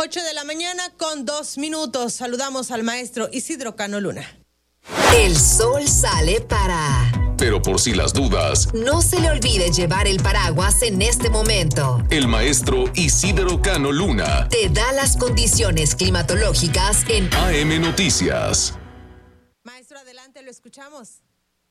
8:02 a.m. Saludamos al maestro Isidro Cano Luna. El sol sale para... Pero por si las dudas, no se le olvide llevar el paraguas en este momento. El maestro Isidro Cano Luna te da las condiciones climatológicas en AM Noticias. Maestro, adelante, lo escuchamos.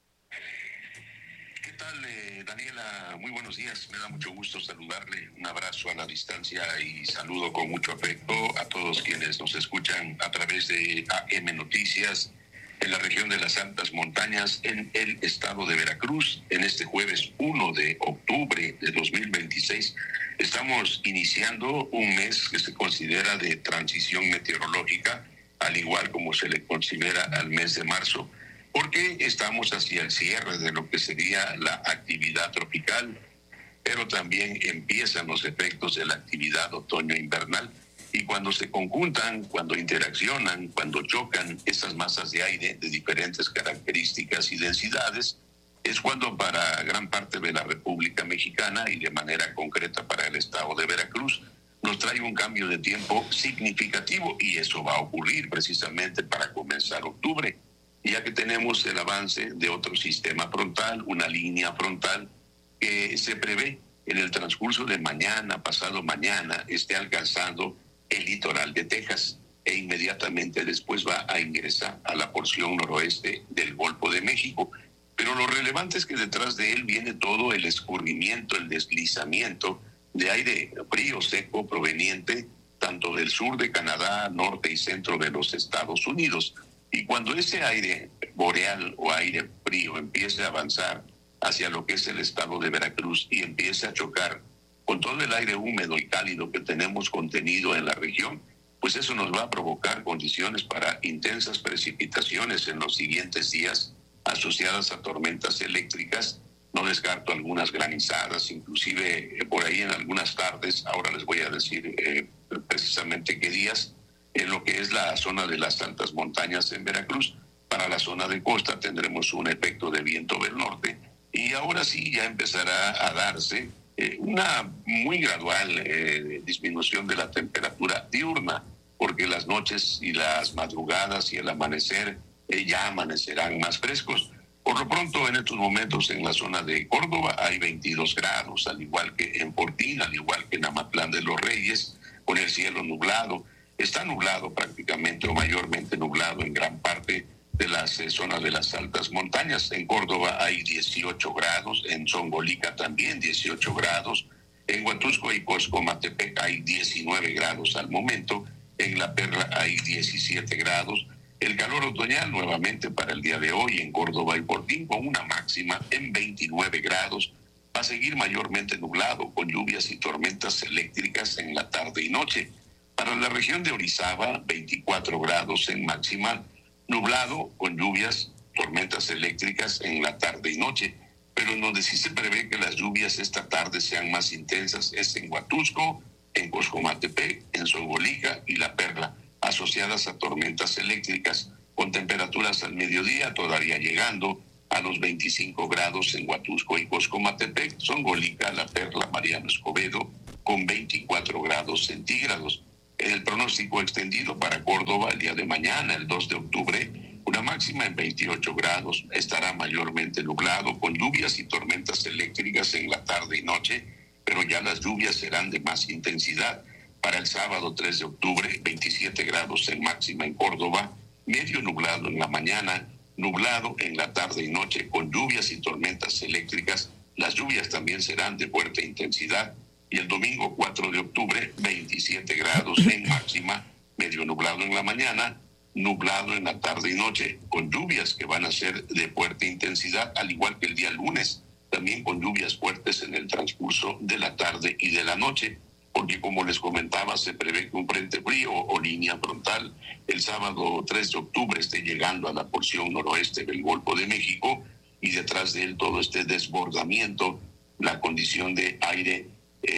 ¿Qué tal, Daniela? Muy buenos días. Me da mucho gusto saludarle. Un abrazo a la distancia y saludo con mucho afecto a todos quienes nos escuchan a través de AM Noticias en la región de las Altas Montañas, en el estado de Veracruz. En este jueves 1 de octubre de 2026, estamos iniciando un mes que se considera de transición meteorológica, al igual como se le considera al mes de marzo, porque estamos hacia el cierre de lo que sería la actividad tropical, pero también empiezan los efectos de la actividad otoño-invernal. Y cuando se conjuntan, cuando interaccionan, cuando chocan estas masas de aire de diferentes características y densidades, es cuando para gran parte de la República Mexicana y de manera concreta para el estado de Veracruz, nos trae un cambio de tiempo significativo, y eso va a ocurrir precisamente para comenzar octubre, ya que tenemos el avance de otro sistema frontal, una línea frontal que se prevé en el transcurso de mañana, pasado mañana, esté alcanzando el litoral de Texas e inmediatamente después va a ingresar a la porción noroeste del Golfo de México. Pero lo relevante es que detrás de él viene todo el escurrimiento, el deslizamiento de aire frío seco proveniente tanto del sur de Canadá, norte y centro de los Estados Unidos. Y cuando ese aire boreal o aire frío empiece a avanzar hacia lo que es el estado de Veracruz y empiece a chocar con todo el aire húmedo y cálido que tenemos contenido en la región, pues eso nos va a provocar condiciones para intensas precipitaciones en los siguientes días asociadas a tormentas eléctricas. No descarto algunas granizadas, inclusive por ahí en algunas tardes. Ahora les voy a decir precisamente qué días, en lo que es la zona de las altas montañas en Veracruz. Para la zona de costa tendremos un efecto de viento del norte, y ahora sí ya empezará a darse una muy gradual disminución de la temperatura diurna, porque las noches y las madrugadas y el amanecer ya amanecerán más frescos. Por lo pronto, en estos momentos en la zona de Córdoba hay 22 grados, al igual que en Fortín, al igual que en Amatlán de los Reyes, con el cielo nublado. Está nublado prácticamente o mayormente nublado en gran parte de las zonas de las altas montañas. En Córdoba hay 18 grados, en Zongolica también 18 grados, en Huatusco y Coscomatepec hay 19 grados al momento, en La Perla hay 17 grados. El calor otoñal nuevamente para el día de hoy en Córdoba y Fortín, con una máxima en 29 grados. Va a seguir mayormente nublado, con lluvias y tormentas eléctricas en la tarde y noche. Para la región de Orizaba, 24 grados en máxima, nublado con lluvias, tormentas eléctricas en la tarde y noche. Pero en donde sí se prevé que las lluvias esta tarde sean más intensas es en Huatusco, en Coscomatepec, en Zongolica y La Perla, asociadas a tormentas eléctricas, con temperaturas al mediodía todavía llegando a los 25 grados en Huatusco y Coscomatepec, Zongolica, La Perla, Mariano Escobedo, con 24 grados centígrados. En el pronóstico extendido para Córdoba el día de mañana, el 2 de octubre, una máxima en 28 grados. Estará mayormente nublado, con lluvias y tormentas eléctricas en la tarde y noche, pero ya las lluvias serán de más intensidad. Para el sábado 3 de octubre, 27 grados en máxima en Córdoba, medio nublado en la mañana, nublado en la tarde y noche, con lluvias y tormentas eléctricas. Las lluvias también serán de fuerte intensidad. Y el domingo 4 de octubre, 27 grados en máxima, medio nublado en la mañana, nublado en la tarde y noche, con lluvias que van a ser de fuerte intensidad, al igual que el día lunes, también con lluvias fuertes en el transcurso de la tarde y de la noche, porque como les comentaba, se prevé que un frente frío o línea frontal el sábado 3 de octubre esté llegando a la porción noroeste del Golfo de México, y detrás de él todo este desbordamiento, la condición de aire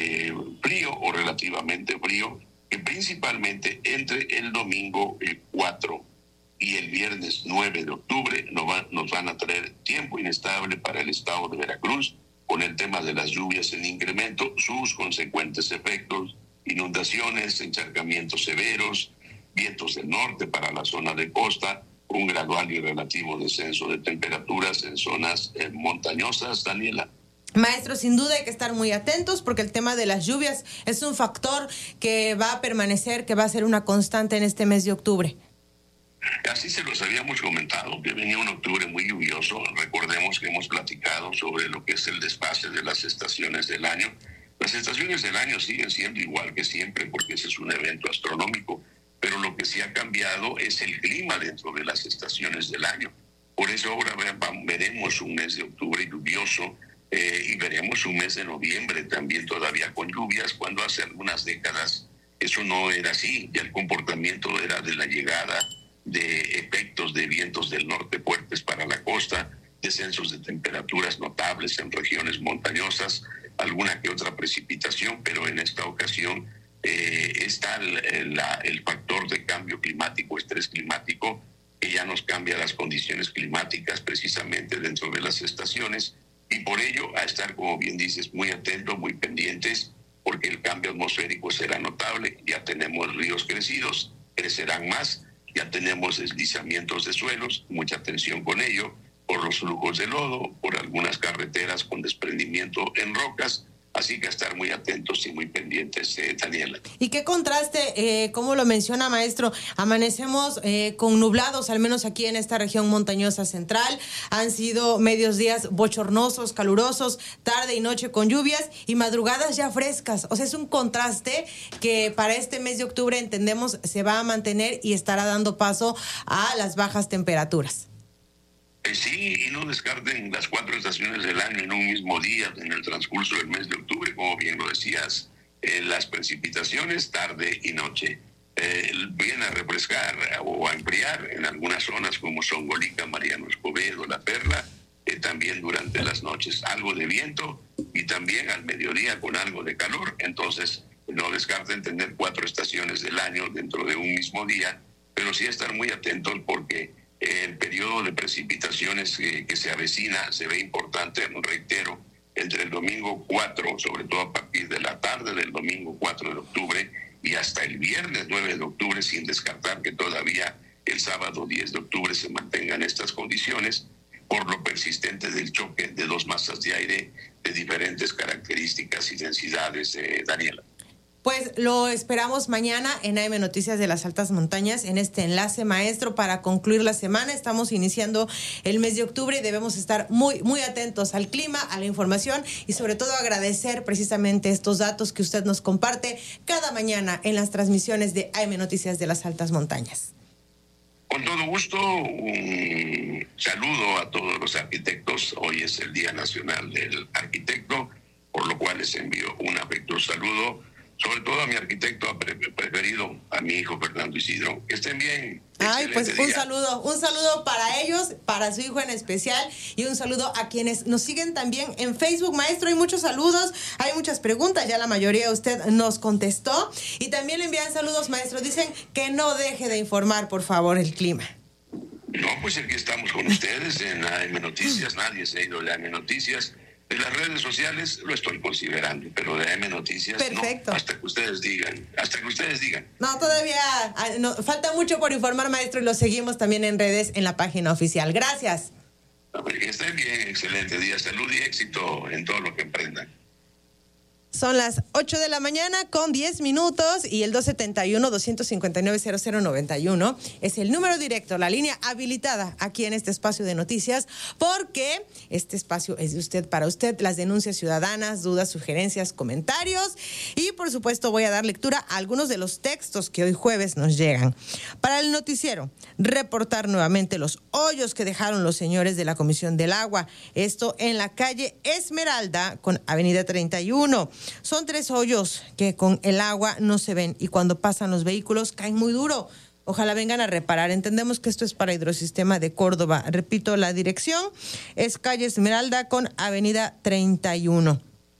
frío o relativamente frío, que principalmente entre el domingo 4 y el viernes 9 de octubre nos van a traer tiempo inestable para el estado de Veracruz, con el tema de las lluvias en incremento, sus consecuentes efectos inundaciones, encharcamientos severos, vientos del norte para la zona de costa, un gradual y relativo descenso de temperaturas en zonas montañosas, Daniela. Maestro, sin duda hay que estar muy atentos porque el tema de las lluvias es un factor que va a permanecer, que va a ser una constante en este mes de octubre. Así se los habíamos comentado, que venía un octubre muy lluvioso. Recordemos que hemos platicado sobre lo que es el desfase de las estaciones del año. Las estaciones del año siguen siendo igual que siempre porque ese es un evento astronómico, pero lo que sí ha cambiado es el clima dentro de las estaciones del año. Por eso ahora veremos un mes de octubre lluvioso y veremos un mes de noviembre también todavía con lluvias, cuando hace algunas décadas eso no era así. Ya el comportamiento era de la llegada de efectos de vientos del norte fuertes para la costa, descensos de temperaturas notables en regiones montañosas, alguna que otra precipitación, pero en esta ocasión está el factor de cambio climático, estrés climático, que ya nos cambia las condiciones climáticas precisamente dentro de las estaciones, y por ello a estar, como bien dices, muy atentos, muy pendientes, porque el cambio atmosférico será notable. Ya tenemos ríos crecidos, crecerán más, ya tenemos deslizamientos de suelos, mucha atención con ello, por los flujos de lodo, por algunas carreteras con desprendimiento en rocas. Así que estar muy atentos y muy pendientes, Daniela. Y qué contraste, como lo menciona, maestro, amanecemos con nublados, al menos aquí en esta región montañosa central. Han sido medios días bochornosos, calurosos, tarde y noche con lluvias y madrugadas ya frescas. O sea, es un contraste que para este mes de octubre entendemos se va a mantener y estará dando paso a las bajas temperaturas. Sí, y no descarten las 4 estaciones del año en un mismo día, en el transcurso del mes de octubre, como bien lo decías, las precipitaciones tarde y noche. Viene a refrescar o a enfriar en algunas zonas como Songolica, Mariano Escobedo, La Perla, también durante las noches. Algo de viento y también al mediodía con algo de calor. Entonces, no descarten tener 4 estaciones del año dentro de un mismo día, pero sí estar muy atentos porque el periodo de precipitaciones que se avecina se ve importante, reitero, entre el domingo 4, sobre todo a partir de la tarde del domingo 4 de octubre y hasta el viernes 9 de octubre, sin descartar que todavía el sábado 10 de octubre se mantengan estas condiciones por lo persistente del choque de 2 masas de aire de diferentes características y densidades, Daniela. Pues lo esperamos mañana en AM Noticias de las Altas Montañas, en este enlace, maestro, para concluir la semana. Estamos iniciando el mes de octubre y debemos estar muy, muy atentos al clima, a la información y sobre todo agradecer precisamente estos datos que usted nos comparte cada mañana en las transmisiones de AM Noticias de las Altas Montañas. Con todo gusto, un saludo a todos los arquitectos. Hoy es el Día Nacional del Arquitecto, por lo cual les envío un afectuoso saludo, sobre todo a mi arquitecto preferido, a mi hijo Fernando Isidro. Que estén bien. Ay, pues día. un saludo para ellos, para su hijo en especial, y un saludo a quienes nos siguen también en Facebook. Maestro, hay muchos saludos, hay muchas preguntas, ya la mayoría de usted nos contestó, y también le envían saludos, maestro. Dicen que no deje de informar, por favor, el clima. No, pues aquí estamos con ustedes en AM Noticias. Nadie se ha ido de AM Noticias. De las redes sociales lo estoy considerando, pero de AM Noticias perfecto. No, hasta que ustedes digan. No, todavía falta mucho por informar, maestro, y lo seguimos también en redes, en la página oficial. Gracias. Que estén bien, excelente día, salud y éxito en todo lo que emprendan. Son las 8 de la mañana con 10 minutos y el 271-259-0091 es el número directo, la línea habilitada aquí en este espacio de noticias, porque este espacio es de usted para usted, las denuncias ciudadanas, dudas, sugerencias, comentarios, y por supuesto voy a dar lectura a algunos de los textos que hoy jueves nos llegan. Para el noticiero, reportar nuevamente los hoyos que dejaron los señores de la Comisión del Agua, esto en la calle Esmeralda con Avenida 31. Son 3 hoyos que con el agua no se ven y cuando pasan los vehículos caen muy duro. Ojalá vengan a reparar. Entendemos que esto es para Hidrosistema de Córdoba. Repito, la dirección es calle Esmeralda con Avenida 31.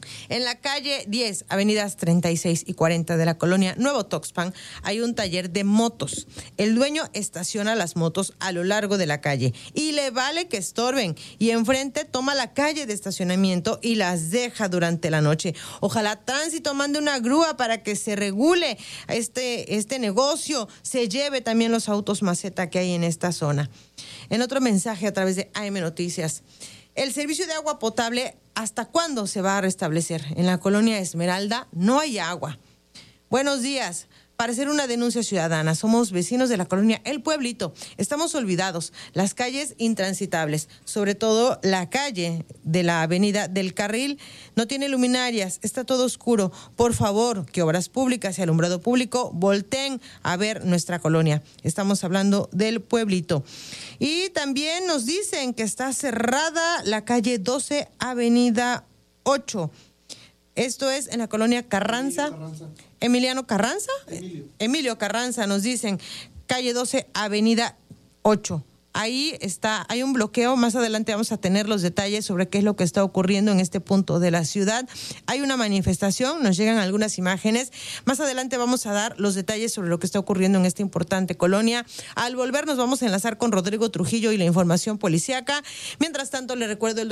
En la calle 10, avenidas 36 y 40 de la colonia Nuevo Tuxpan, hay un taller de motos. El dueño estaciona las motos a lo largo de la calle y le vale que estorben. Y enfrente toma la calle de estacionamiento y las deja durante la noche. Ojalá Tránsito mande una grúa para que se regule este negocio, se lleve también los autos maceta que hay en esta zona. En otro mensaje a través de AM Noticias, el servicio de agua potable, ¿hasta cuándo se va a restablecer? En la colonia Esmeralda no hay agua. Buenos días. Para hacer una denuncia ciudadana, somos vecinos de la colonia El Pueblito. Estamos olvidados. Las calles intransitables, sobre todo la calle de la avenida del Carril, no tiene luminarias, está todo oscuro. Por favor, que Obras Públicas y Alumbrado Público volteen a ver nuestra colonia. Estamos hablando del Pueblito. Y también nos dicen que está cerrada la calle 12, avenida 8. Esto es en la colonia Carranza. Emiliano Carranza. Emilio Carranza, nos dicen, calle 12, avenida 8. Ahí está, hay un bloqueo. Más adelante vamos a tener los detalles sobre qué es lo que está ocurriendo en este punto de la ciudad. Hay una manifestación, nos llegan algunas imágenes. Más adelante vamos a dar los detalles sobre lo que está ocurriendo en esta importante colonia. Al volver nos vamos a enlazar con Rodrigo Trujillo y la información policíaca. Mientras tanto, le recuerdo el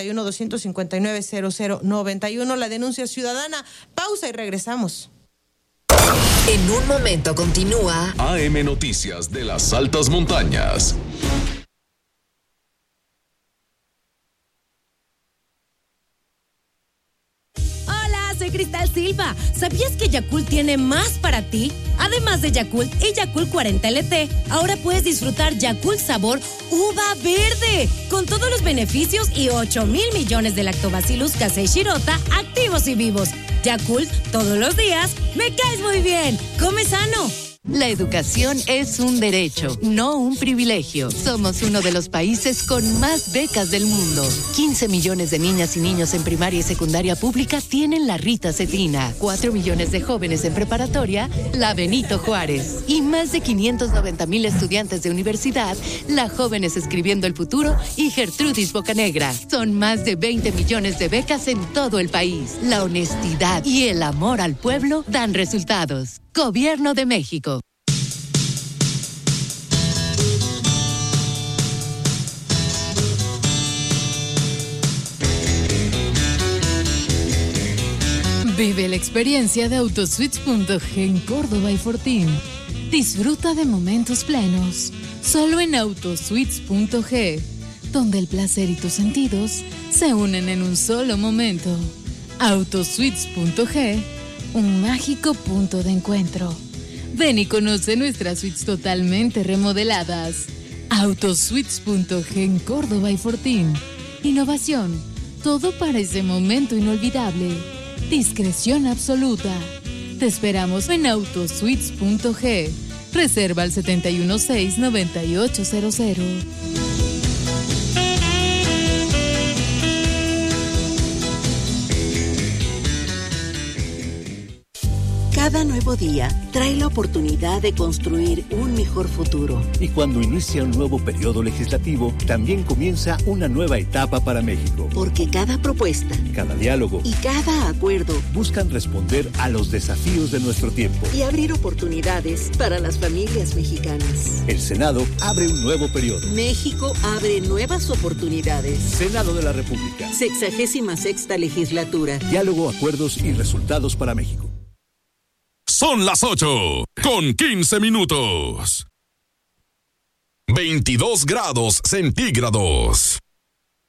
271-259-0091, la denuncia ciudadana. Pausa y regresamos. En un momento continúa AM Noticias de las Altas Montañas. Hola, soy Cristal Silva. ¿Sabías que Yakult tiene más para ti? Además de Yakult y Yakult 40 LT, ahora puedes disfrutar Yakult sabor uva verde, con todos los beneficios y 8,000 millones de lactobacillus casei shirota activos y vivos. Yakult, todos los días, me caes muy bien. Come sano. La educación es un derecho, no un privilegio. Somos uno de los países con más becas del mundo. 15 millones de niñas y niños en primaria y secundaria pública tienen la Rita Cetina. 4 millones de jóvenes en preparatoria, la Benito Juárez. Y más de 590,000 estudiantes de universidad, la Jóvenes Escribiendo el Futuro y Gertrudis Bocanegra. Son más de 20 millones de becas en todo el país. La honestidad y el amor al pueblo dan resultados. Gobierno de México. Vive la experiencia de Autosuites.g en Córdoba y Fortín. Disfruta de momentos plenos, solo en Autosuites.g, donde el placer y tus sentidos se unen en un solo momento. Autosuites.g, un mágico punto de encuentro. Ven y conoce nuestras suites totalmente remodeladas. Autosuites.g en Córdoba y Fortín. Innovación, todo para ese momento inolvidable. Discreción absoluta. Te esperamos en Autosuites.g. Reserva al 716-9800. Cada nuevo día trae la oportunidad de construir un mejor futuro. Y cuando inicia un nuevo periodo legislativo, también comienza una nueva etapa para México. Porque cada propuesta, cada diálogo y cada acuerdo buscan responder a los desafíos de nuestro tiempo y abrir oportunidades para las familias mexicanas. El Senado abre un nuevo periodo. México abre nuevas oportunidades. Senado de la República. 66ª legislatura. Diálogo, acuerdos y resultados para México. Son las 8:15. 22 grados centígrados.